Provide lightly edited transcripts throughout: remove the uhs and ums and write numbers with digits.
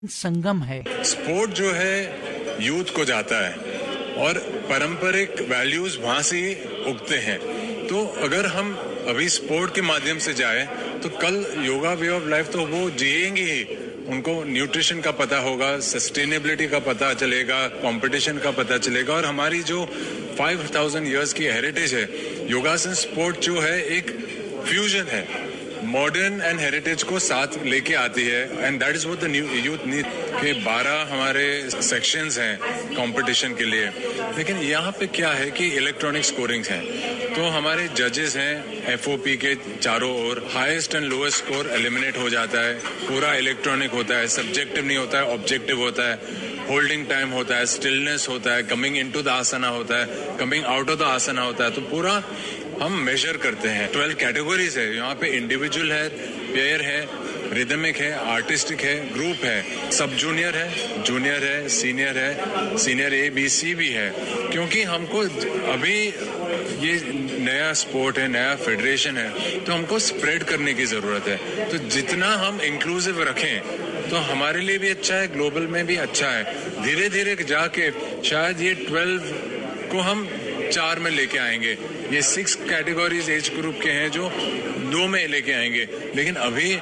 संगम है। स्पोर्ट जो है यूथ को जाता है और पारंपरिक वैल्यूज वहां से ही उगते हैं। तो अगर हम अभी स्पोर्ट के माध्यम से जाए तो कल योगा वे ऑफ लाइफ तो वो जिएंगे ही। उनको न्यूट्रिशन का पता होगा, सस्टेनेबिलिटी का पता चलेगा, कंपटीशन का पता चलेगा। और हमारी जो 5000 इयर्स की हेरिटेज है, योगासन स्पोर्ट जो है एक फ्यूजन है, मॉडर्न एंड हेरिटेज को साथ लेके आती है। And that is what the youth need. के 12 हमारे सेक्शंस हैं कंपटीशन के लिए, लेकिन यहाँ पे क्या है कि इलेक्ट्रॉनिक स्कोरिंग्स हैं। तो हमारे जजेस हैं एफओपी के चारों ओर, highest and lowest score eliminate हो जाता है। पूरा इलेक्ट्रॉनिक होता है, सब्जेक्टिव नहीं होता है, ऑब्जेक्टिव होता है। होल्डिंग टाइम होता है, स्टिलनेस होता है, कमिंग इनटू द आसना होता है, कमिंग आउट ऑफ द आसना होता है। तो पूरा हम मेजर करते हैं। 12 कैटेगरीज है यहाँ पे। इंडिविजुअल है, पेयर है, रिदमिक है, आर्टिस्टिक है, ग्रुप है, सब जूनियर है, जूनियर है, सीनियर ए बी सी भी है। क्योंकि हमको अभी ये नया स्पोर्ट है, नया फेडरेशन है, तो हमको स्प्रेड करने की जरूरत है। तो जितना हम इंक्लूसिव रखें तो हमारे लिए भी अच्छा है, ग्लोबल में भी अच्छा है। धीरे धीरे जाके शायद ये 12 को हम 4 में लेके आएंगे। ये 6 कैटेगरीज एज ग्रुप के हैं जो 2 में लेके आएंगे। लेकिन अभी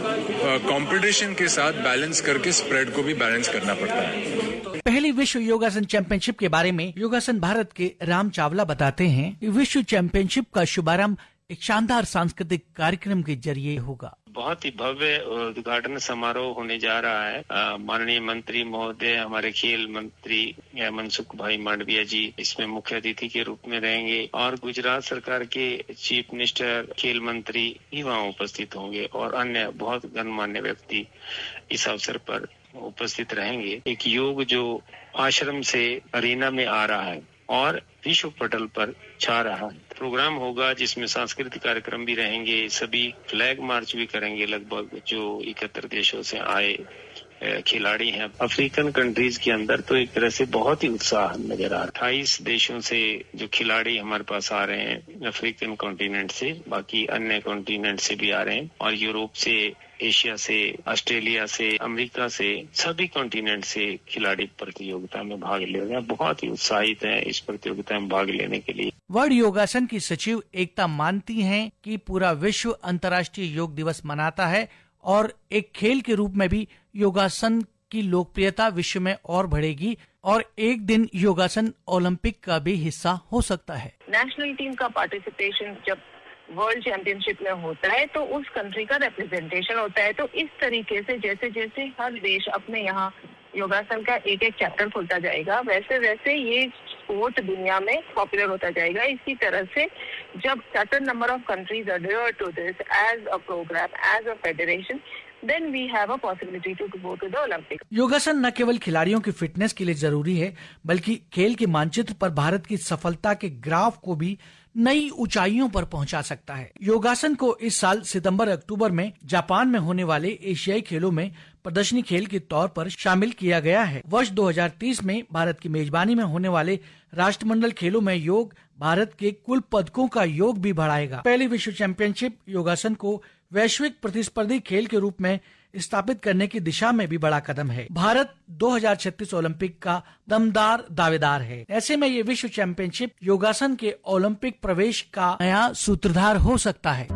कंपटीशन के साथ बैलेंस करके स्प्रेड को भी बैलेंस करना पड़ता है। पहली विश्व योगासन चैंपियनशिप के बारे में योगासन भारत के राम चावला बताते हैं कि विश्व चैंपियनशिप का शुभारंभ एक शानदार सांस्कृतिक कार्यक्रम के जरिए होगा। बहुत ही भव्य उद्घाटन समारोह होने जा रहा है। माननीय मंत्री महोदय, हमारे खेल मंत्री मनसुख भाई मांडविया जी इसमें मुख्य अतिथि के रूप में रहेंगे और गुजरात सरकार के चीफ मिनिस्टर, खेल मंत्री भी वहाँ उपस्थित होंगे और अन्य बहुत गणमान्य व्यक्ति इस अवसर पर उपस्थित रहेंगे। एक योग जो आश्रम से अरीना में आ रहा है और विश्व पटल पर छा रहा है। प्रोग्राम होगा जिसमें सांस्कृतिक कार्यक्रम भी रहेंगे, सभी फ्लैग मार्च भी करेंगे। लगभग जो 71 देशों से आए खिलाड़ी हैं अफ्रीकन कंट्रीज के अंदर, तो एक तरह से बहुत ही उत्साह नजर आ रहा है। 28 देशों से जो खिलाड़ी हमारे पास आ रहे हैं अफ्रीकन कॉन्टिनेंट से, बाकी अन्य कॉन्टिनेंट से भी आ रहे हैं और यूरोप से, एशिया से, ऑस्ट्रेलिया से, अमेरिका से, सभी कॉन्टिनेंट से खिलाड़ी प्रतियोगिता में भाग ले रहे हैं। बहुत ही उत्साहित हैं इस प्रतियोगिता में भाग लेने के लिए। वर्ल्ड योगासन की सचिव एकता मानती हैं कि पूरा विश्व अंतर्राष्ट्रीय योग दिवस मनाता है और एक खेल के रूप में भी योगासन की लोकप्रियता विश्व में और बढ़ेगी और एक दिन योगासन ओलंपिक का भी हिस्सा हो सकता है। नेशनल टीम का पार्टिसिपेशन जब वर्ल्ड चैंपियनशिप में होता है तो उस कंट्री का रिप्रेजेंटेशन होता है। तो इस तरीके से जैसे जैसे हर देश अपने यहाँ योगासन का एक एक चैप्टर खोलता जाएगा, वैसे वैसे ये स्पोर्ट दुनिया में पॉपुलर होता जाएगा। इसी तरह से जब certain number of countries adhere to this as a program, as a federation, then we have a possibility to go to the Olympics. योगासन न केवल खिलाड़ियों की फिटनेस के लिए जरूरी है, बल्कि खेल के मानचित्र पर भारत की सफलता के ग्राफ को भी नई ऊंचाइयों पर पहुंचा सकता है। योगासन को इस साल सितंबर-अक्टूबर में जापान में होने वाले एशियाई खेलों में प्रदर्शनी खेल के तौर पर शामिल किया गया है। वर्ष 2030 में भारत की मेजबानी में होने वाले राष्ट्रमंडल खेलों में योग भारत के कुल पदकों का योग भी बढ़ाएगा। पहली विश्व चैंपियनशिप योगासन को वैश्विक प्रतिस्पर्धी खेल के रूप में स्थापित करने की दिशा में भी बड़ा कदम है। भारत 2036 ओलंपिक का दमदार दावेदार है। ऐसे में ये विश्व चैंपियनशिप योगासन के ओलंपिक प्रवेश का नया सूत्रधार हो सकता है।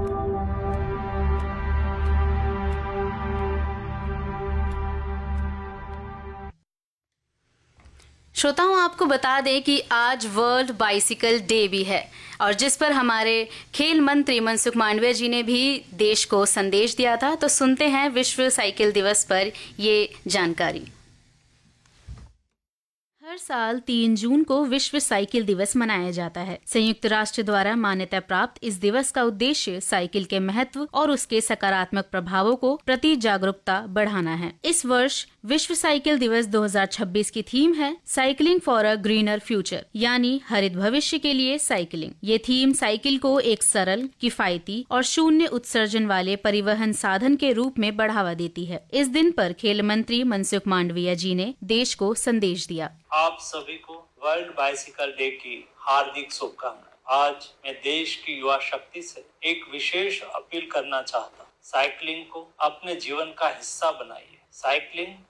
श्रोताओं, आपको बता दें कि आज वर्ल्ड बाइसिकल डे भी है और जिस पर हमारे खेल मंत्री मनसुख मांडविया जी ने भी देश को संदेश दिया था। तो सुनते हैं विश्व साइकिल दिवस पर ये जानकारी। हर साल 3 जून को विश्व साइकिल दिवस मनाया जाता है। संयुक्त राष्ट्र द्वारा मान्यता प्राप्त इस दिवस का उद्देश्य साइकिल के महत्व और उसके सकारात्मक प्रभावों को प्रति जागरूकता बढ़ाना है। इस वर्ष विश्व साइकिल दिवस 2026 की थीम है cycling for a greener future, यानी हरित भविष्य के लिए साइकिलिंग। ये थीम साइकिल को एक सरल, किफायती और शून्य उत्सर्जन वाले परिवहन साधन के रूप में बढ़ावा देती है। इस दिन पर खेल मंत्री मनसुख मांडविया जी ने देश को संदेश दिया। आप सभी को वर्ल्ड बाइसिकल डे की हार्दिक शुभकामनाएं। आज मैं देश की युवा शक्ति से एक विशेष अपील करना चाहता हूँ। साइकिलिंग को अपने जीवन का हिस्सा बनाइए। साइकिलिंग